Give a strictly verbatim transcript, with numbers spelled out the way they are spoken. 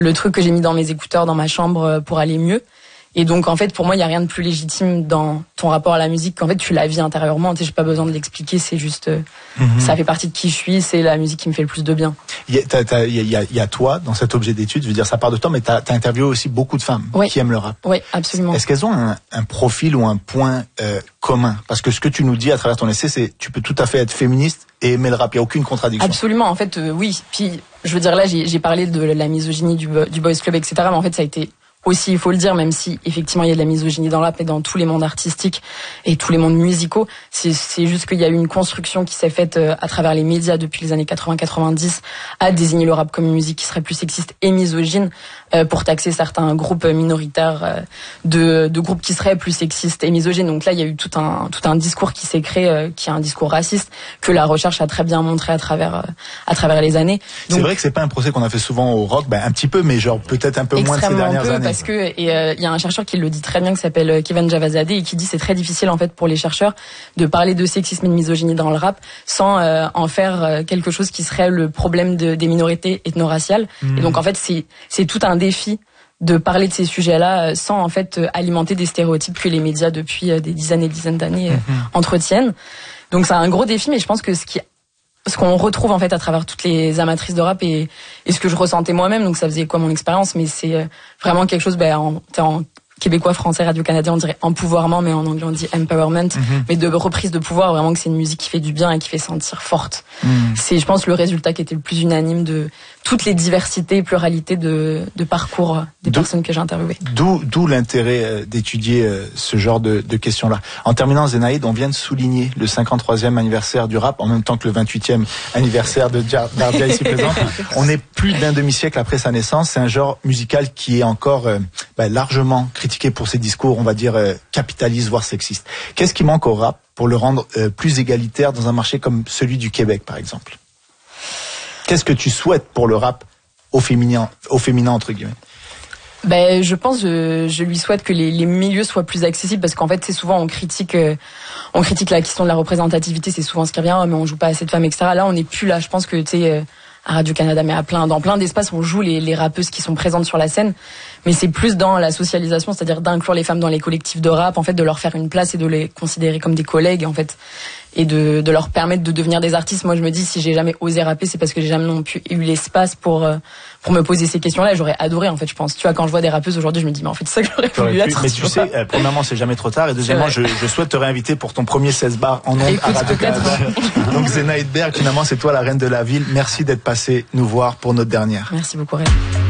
le truc que j'ai mis dans mes écouteurs dans ma chambre pour aller mieux. Et donc, en fait, pour moi, il y a rien de plus légitime dans ton rapport à la musique qu'en fait, tu la vis intérieurement. Tu sais, j'ai pas besoin de l'expliquer. C'est juste, euh, mm-hmm. ça fait partie de qui je suis. C'est la musique qui me fait le plus de bien. Il y a, t'as, t'as, il y a, il y a toi dans cet objet d'étude. Je veux dire, ça part de toi, mais t'as, t'as interviewé aussi beaucoup de femmes oui. qui aiment le rap. Oui, absolument. Est-ce qu'elles ont un, un profil ou un point euh, commun? Parce que ce que tu nous dis à travers ton essai, c'est tu peux tout à fait être féministe et aimer le rap. Il y a aucune contradiction. Absolument. En fait, euh, oui. Puis, je veux dire, là, j'ai, j'ai parlé de la misogynie du, du boys club, et cetera. Mais en fait, ça a été aussi, il faut le dire, même si effectivement il y a de la misogynie dans le rap et dans tous les mondes artistiques et tous les mondes musicaux, c'est, c'est juste qu'il y a eu une construction qui s'est faite à travers les médias depuis les années quatre-vingts quatre-vingt-dix à désigner le rap comme une musique qui serait plus sexiste et misogyne euh, pour taxer certains groupes minoritaires euh, de, de groupes qui seraient plus sexistes et misogynes. Donc là, il y a eu tout un tout un discours qui s'est créé, euh, qui est un discours raciste que la recherche a très bien montré à travers euh, à travers les années. Donc, c'est vrai que c'est pas un procès qu'on a fait souvent au rock, ben un petit peu, mais genre peut-être un peu moins de ces dernières peu, années. Parce que et il euh, y a un chercheur qui le dit très bien qui s'appelle Kevin Javazadeh et qui dit c'est très difficile en fait pour les chercheurs de parler de sexisme et de misogynie dans le rap sans euh, en faire euh, quelque chose qui serait le problème de, des minorités ethno-raciales. Mmh. Et donc en fait c'est c'est tout un défi de parler de ces sujets-là sans en fait alimenter des stéréotypes que les médias depuis des dizaines et dizaines d'années mmh. entretiennent. Donc c'est un gros défi, mais je pense que ce qui ce qu'on retrouve en fait à travers toutes les amatrices de rap et, et ce que je ressentais moi-même, donc ça faisait quoi mon expérience, mais c'est vraiment quelque chose, ben, en, en québécois, français, radio-canadien, on dirait empouvoirment, mais en anglais on dit empowerment, mm-hmm. mais de reprise de pouvoir, vraiment que c'est une musique qui fait du bien et qui fait sentir forte. Mm. C'est, je pense, le résultat qui était le plus unanime de toutes les diversités et pluralités de, de parcours des d'où, personnes que j'ai interviewées. D'où, d'où l'intérêt d'étudier ce genre de, de questions-là. En terminant, Zénaïde, on vient de souligner le cinquante-troisième anniversaire du rap, en même temps que le vingt-huitième anniversaire de Dardia ici présent. On est plus d'un demi-siècle après sa naissance. C'est un genre musical qui est encore euh, bah, largement critiqué pour ses discours, on va dire, euh, capitalistes, voire sexistes. Qu'est-ce qui manque au rap pour le rendre euh, plus égalitaire dans un marché comme celui du Québec, par exemple? Qu'est-ce que tu souhaites pour le rap au féminin, au féminin entre guillemets? Ben, je pense, je, je lui souhaite que les, les milieux soient plus accessibles parce qu'en fait, c'est souvent on critique, euh, on critique la question de la représentativité, c'est souvent ce qui revient, oh, mais on joue pas assez de femmes, et cetera. Là, on n'est plus là. Je pense que tu sais. Euh, à Radio-Canada, mais à plein, dans plein d'espaces, on joue les, les rappeuses qui sont présentes sur la scène, mais c'est plus dans la socialisation, c'est-à-dire d'inclure les femmes dans les collectifs de rap, en fait, de leur faire une place et de les considérer comme des collègues, en fait, et de, de leur permettre de devenir des artistes. Moi, je me dis, si j'ai jamais osé rapper, c'est parce que j'ai jamais non plus eu l'espace pour, euh, pour me poser ces questions-là. J'aurais adoré, en fait, je pense. Tu vois, quand je vois des rappeuses aujourd'hui, je me dis, mais en fait, c'est ça que j'aurais voulu être. Mais tu sais, euh, premièrement, c'est jamais trop tard, et deuxièmement, je, je souhaite te réinviter pour ton premier seize bars en ondes à Radio-Canada. Donc, Zénaïde Berg, finalement, c'est toi la reine de la ville. Merci d'être passé nous voir pour notre dernière. Merci beaucoup, Rémi.